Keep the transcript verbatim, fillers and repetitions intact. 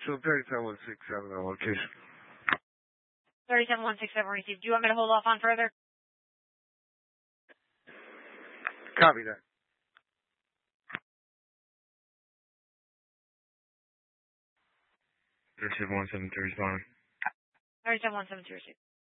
So thirty-seven one six seven on location. thirty-seven one six seven received. Do you want me to hold off on further? Copy that. thirty-seven one seven three responding. thirty-seven one seven two received.